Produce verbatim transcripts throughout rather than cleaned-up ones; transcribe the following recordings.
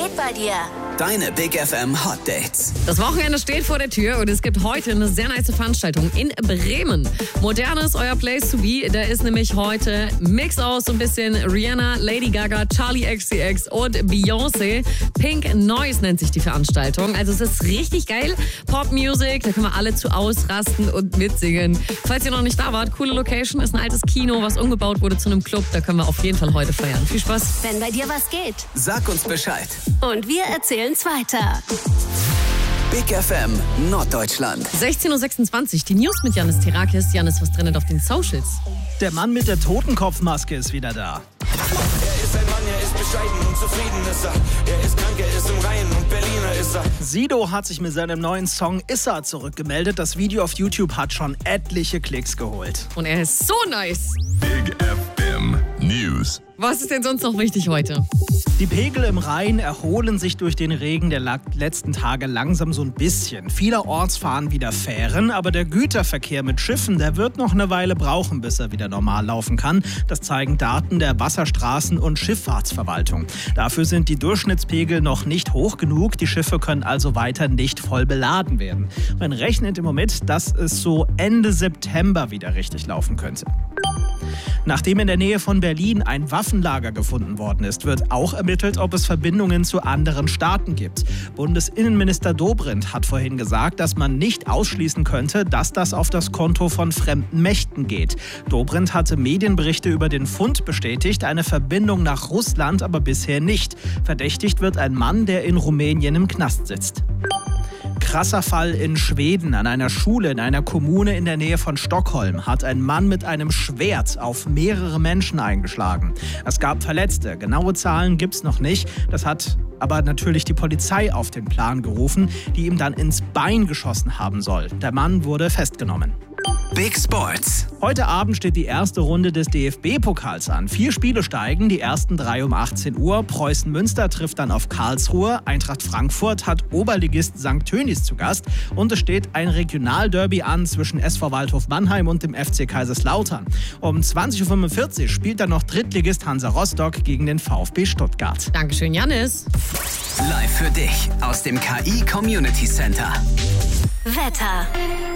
geht bei dir? Deine Big F M Hot Dates. Das Wochenende steht vor der Tür und es gibt heute eine sehr nice Veranstaltung in Bremen. Modern ist euer Place to be. Da ist nämlich heute Mix aus so ein bisschen Rihanna, Lady Gaga, Charli X C X und Beyoncé. Pink Noise nennt sich die Veranstaltung. Also es ist richtig geil. Pop-Music, da können wir alle zu ausrasten und mitsingen. Falls ihr noch nicht da wart, coole Location, ist ein altes Kino, was umgebaut wurde zu einem Club. Da können wir auf jeden Fall heute feiern. Viel Spaß. Wenn bei dir was geht. Sag uns Bescheid. Und wir erzählen's weiter. Big F M Norddeutschland. sechzehn Uhr sechsundzwanzig, die News mit Janis Terakis. Janis, was drin auf den Socials? Der Mann mit der Totenkopfmaske ist wieder da. Er ist ein Mann, er ist bescheiden und zufrieden ist er. Er ist krank, er ist im Reinen und Berliner ist er. Sido hat sich mit seinem neuen Song Issa zurückgemeldet. Das Video auf YouTube hat schon etliche Klicks geholt. Und er ist so nice. Big F M News. Was ist denn sonst noch wichtig heute? Die Pegel im Rhein erholen sich durch den Regen der letzten Tage langsam so ein bisschen. Vielerorts fahren wieder Fähren, aber der Güterverkehr mit Schiffen, der wird noch eine Weile brauchen, bis er wieder normal laufen kann. Das zeigen Daten der Wasserstraßen- und Schifffahrtsverwaltung. Dafür sind die Durchschnittspegel noch nicht hoch genug. Die Schiffe können also weiter nicht voll beladen werden. Man rechnet im Moment, dass es so Ende September wieder richtig laufen könnte. Nachdem in der Nähe von Berlin ein Waffenlager gefunden worden ist, wird auch ermittelt, ob es Verbindungen zu anderen Staaten gibt. Bundesinnenminister Dobrindt hat vorhin gesagt, dass man nicht ausschließen könnte, dass das auf das Konto von fremden Mächten geht. Dobrindt hatte Medienberichte über den Fund bestätigt, eine Verbindung nach Russland aber bisher nicht. Verdächtigt wird ein Mann, der in Rumänien im Knast sitzt. Krasser Fall in Schweden. An einer Schule in einer Kommune in der Nähe von Stockholm hat ein Mann mit einem Schwert auf mehrere Menschen eingeschlagen. Es gab Verletzte. Genaue Zahlen gibt's noch nicht. Das hat aber natürlich die Polizei auf den Plan gerufen, die ihm dann ins Bein geschossen haben soll. Der Mann wurde festgenommen. Big Sports. Heute Abend steht die erste Runde des D F B-Pokals an. Vier Spiele steigen, die ersten drei um achtzehn Uhr. Preußen Münster trifft dann auf Karlsruhe. Eintracht Frankfurt hat Oberligist Sankt Tönnies zu Gast. Und es steht ein Regionalderby an zwischen S V Waldhof Mannheim und dem F C Kaiserslautern. Um zwanzig Uhr fünfundvierzig spielt dann noch Drittligist Hansa Rostock gegen den VfB Stuttgart. Dankeschön, Janis. Live für dich aus dem K I Community Center. Wetter.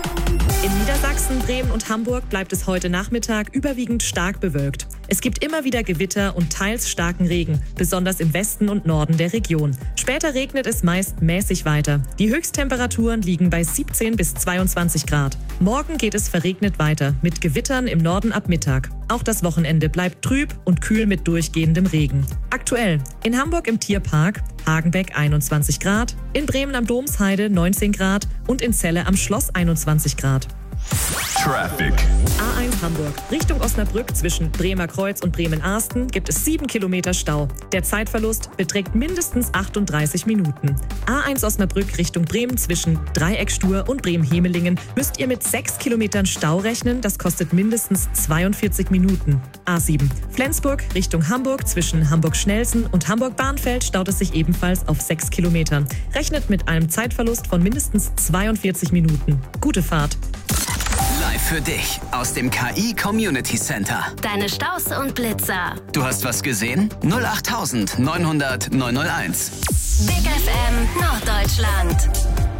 In Niedersachsen, Bremen und Hamburg bleibt es heute Nachmittag überwiegend stark bewölkt. Es gibt immer wieder Gewitter und teils starken Regen, besonders im Westen und Norden der Region. Später regnet es meist mäßig weiter. Die Höchsttemperaturen liegen bei siebzehn bis zweiundzwanzig Grad. Morgen geht es verregnet weiter, mit Gewittern im Norden ab Mittag. Auch das Wochenende bleibt trüb und kühl mit durchgehendem Regen. Aktuell in Hamburg im Tierpark, Hagenbeck einundzwanzig Grad, in Bremen am Domsheide neunzehn Grad und in Celle am Schloss einundzwanzig Grad. Traffic. A eins Hamburg. Richtung Osnabrück zwischen Bremer Kreuz und Bremen-Arsten gibt es sieben Kilometer Stau. Der Zeitverlust beträgt mindestens achtunddreißig Minuten. A eins Osnabrück Richtung Bremen zwischen Dreieckstur und Bremen-Hemelingen müsst ihr mit sechs Kilometern Stau rechnen. Das kostet mindestens zweiundvierzig Minuten. A sieben Flensburg Richtung Hamburg zwischen Hamburg-Schnelsen und Hamburg-Bahnfeld staut es sich ebenfalls auf sechs Kilometern. Rechnet mit einem Zeitverlust von mindestens zweiundvierzig Minuten. Gute Fahrt. Live für dich aus dem K I Community Center. Deine Staus und Blitzer. Du hast was gesehen? null acht neunhundert neunhundert neunhunderteins. Big F M Norddeutschland.